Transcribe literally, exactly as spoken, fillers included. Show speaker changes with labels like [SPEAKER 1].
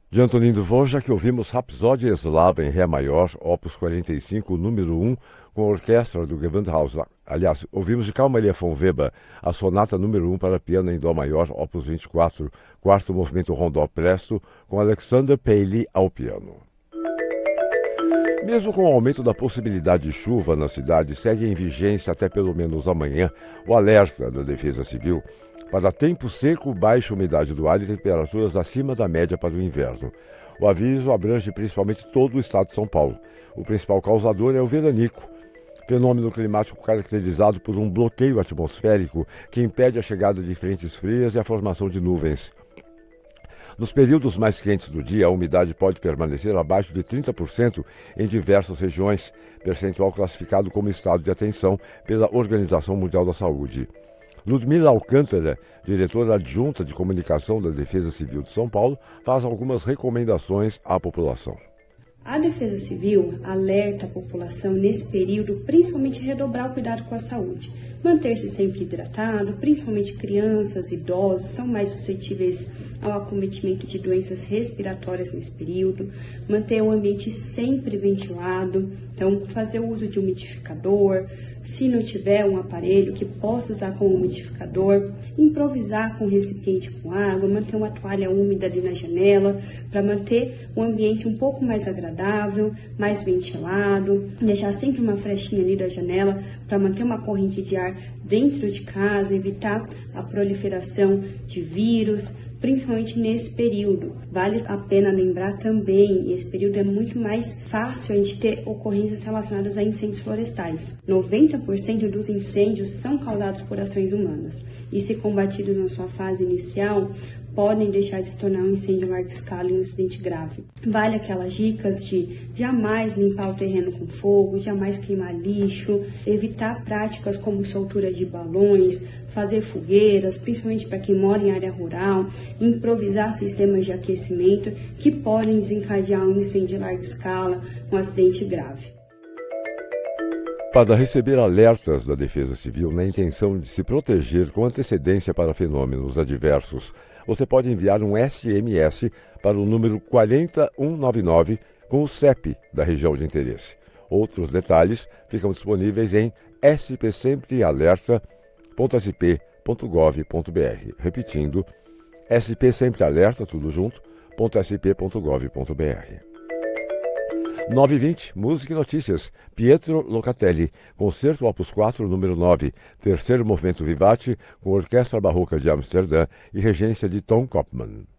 [SPEAKER 1] De Antonin Dvořák, ouvimos Rapsódia Eslava em Ré maior, opus quarenta e cinco, número um, com a orquestra do Gewandhaus. Aliás, ouvimos de Carl Maria von Weber a sonata número um para piano em Dó maior, opus vinte e quatro, quarto movimento rondó presto, com Alexander Paley ao piano. Mesmo com o aumento da possibilidade de chuva na cidade, segue em vigência até pelo menos amanhã o alerta da Defesa Civil para tempo seco, baixa umidade do ar e temperaturas acima da média para o inverno. O aviso abrange principalmente todo o estado de São Paulo. O principal causador é o veranico, fenômeno climático caracterizado por um bloqueio atmosférico que impede a chegada de frentes frias e a formação de nuvens. Nos períodos mais quentes do dia, a umidade pode permanecer abaixo de trinta por cento em diversas regiões, percentual classificado como estado de atenção pela Organização Mundial da Saúde. Ludmila Alcântara, diretora adjunta de comunicação da Defesa Civil de São Paulo, faz algumas recomendações à população.
[SPEAKER 2] A Defesa Civil alerta a população nesse período, principalmente redobrar o cuidado com a saúde. Manter-se sempre hidratado, principalmente crianças, idosos, são mais suscetíveis ao acometimento de doenças respiratórias nesse período. Manter o ambiente sempre ventilado, então fazer o uso de umidificador. Se não tiver um aparelho que possa usar como umidificador, improvisar com um recipiente com água, manter uma toalha úmida ali na janela, para manter o ambiente um pouco mais agradável, mais ventilado, deixar sempre uma frechinha ali da janela para manter uma corrente de ar dentro de casa, evitar a proliferação de vírus, principalmente nesse período. Vale a pena lembrar também, esse período é muito mais fácil a gente ter ocorrências relacionadas a incêndios florestais. noventa por cento dos incêndios são causados por ações humanas e, se combatidos na sua fase inicial, podem deixar de se tornar um incêndio em larga escala e um incidente grave. Vale aquelas dicas de jamais limpar o terreno com fogo, jamais queimar lixo, evitar práticas como soltura de balões, fazer fogueiras, principalmente para quem mora em área rural, improvisar sistemas de aquecimento que podem desencadear um incêndio em larga escala, um acidente grave.
[SPEAKER 1] Para receber alertas da Defesa Civil na intenção de se proteger com antecedência para fenômenos adversos, você pode enviar um S M S para o número quatro um nove nove com o C E P da região de interesse. Outros detalhes ficam disponíveis em s p sempre alerta ponto s p ponto gov ponto b r. Repetindo, S P Sempre Alerta, tudo junto, .sp ponto gov ponto b r. nove e vinte, Música e Notícias, Pietro Locatelli, Concerto Opus quatro, número nove, terceiro movimento Vivace, com Orquestra Barroca de Amsterdã e regência de Tom Kopman.